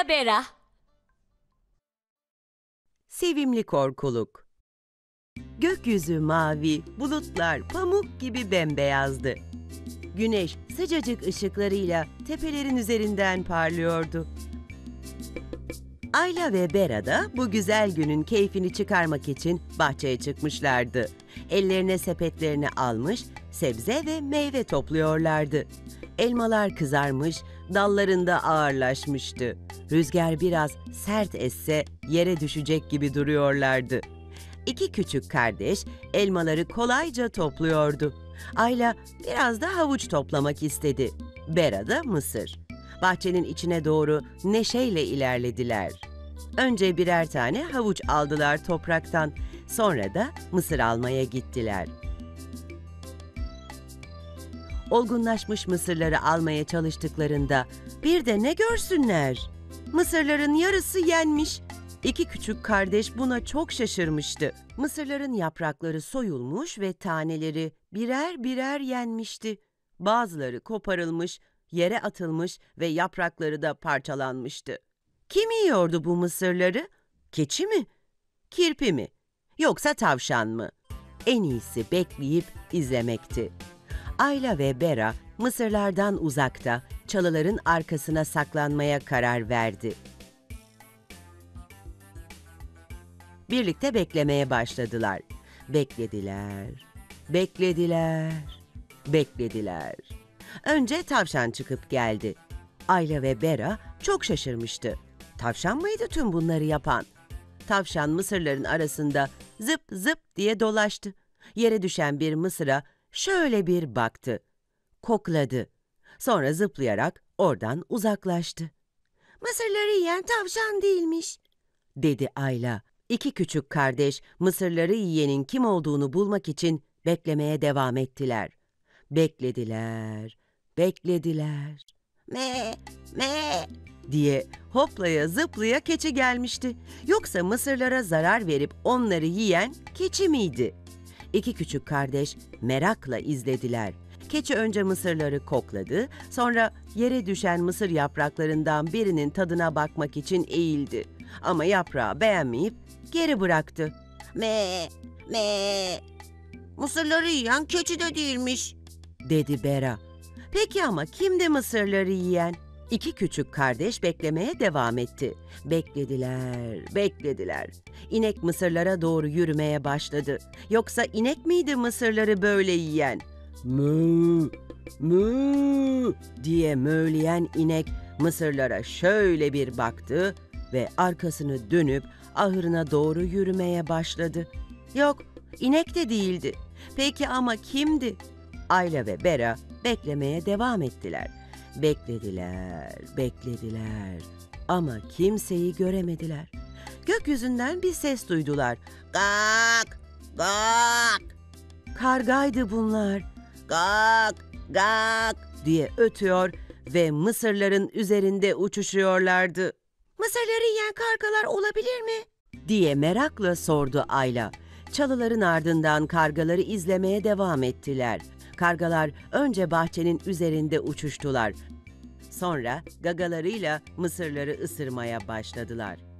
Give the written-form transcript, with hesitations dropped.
Ayla Bera. Sevimli korkuluk. Gökyüzü mavi, bulutlar pamuk gibi bembeyazdı. Güneş sıcacık ışıklarıyla tepelerin üzerinden parlıyordu. Ayla ve Bera da bu güzel günün keyfini çıkarmak için bahçeye çıkmışlardı. Ellerine sepetlerini almış, sebze ve meyve topluyorlardı. Elmalar kızarmış, dallarında ağırlaşmıştı. Rüzgar biraz sert esse yere düşecek gibi duruyorlardı. İki küçük kardeş elmaları kolayca topluyordu. Ayla biraz da havuç toplamak istedi. Bera da mısır. Bahçenin içine doğru neşeyle ilerlediler. Önce birer tane havuç aldılar topraktan, sonra da mısır almaya gittiler. Olgunlaşmış mısırları almaya çalıştıklarında bir de ne görsünler? Mısırların yarısı yenmiş. İki küçük kardeş buna çok şaşırmıştı. Mısırların yaprakları soyulmuş ve taneleri birer birer yenmişti. Bazıları koparılmış, yere atılmış ve yaprakları da parçalanmıştı. Kim yiyordu bu mısırları? Keçi mi? Kirpi mi? Yoksa tavşan mı? En iyisi bekleyip izlemekti. Ayla ve Bera mısırlardan uzakta, çalıların arkasına saklanmaya karar verdi. Birlikte beklemeye başladılar. Beklediler, beklediler, beklediler. Önce tavşan çıkıp geldi. Ayla ve Bera çok şaşırmıştı. Tavşan mıydı tüm bunları yapan? Tavşan mısırların arasında zıp zıp diye dolaştı. Yere düşen bir mısıra şöyle bir baktı. Kokladı. Sonra zıplayarak oradan uzaklaştı. "Mısırları yiyen tavşan değilmiş," dedi Ayla. İki küçük kardeş mısırları yiyenin kim olduğunu bulmak için beklemeye devam ettiler. Beklediler, beklediler. "Me, me," diye hoplaya zıplaya keçi gelmişti. Yoksa mısırlara zarar verip onları yiyen keçi miydi? İki küçük kardeş merakla izlediler. Keçi önce mısırları kokladı, sonra yere düşen mısır yapraklarından birinin tadına bakmak için eğildi. Ama yaprağı beğenmeyip geri bıraktı. "Me, me, mısırları yiyen keçi de değilmiş," dedi Bera. Peki ama kimdi mısırları yiyen? İki küçük kardeş beklemeye devam etti. Beklediler, beklediler. İnek mısırlara doğru yürümeye başladı. Yoksa inek miydi mısırları böyle yiyen? "Mü, mü," diye mövleyen inek mısırlara şöyle bir baktı ve arkasını dönüp ahırına doğru yürümeye başladı. Yok, inek de değildi. Peki ama kimdi? Ayla ve Bera beklemeye devam ettiler. Beklediler, beklediler ama kimseyi göremediler. Gökyüzünden bir ses duydular. "Gak, gak." Kargaydı bunlar. "Gak, gak," diye ötüyor ve mısırların üzerinde uçuşuyorlardı. "Mısırları yiyen kargalar olabilir mi?" diye merakla sordu Ayla. Çalıların ardından kargaları izlemeye devam ettiler. Kargalar önce bahçenin üzerinde uçuştular. Sonra gagalarıyla mısırları ısırmaya başladılar.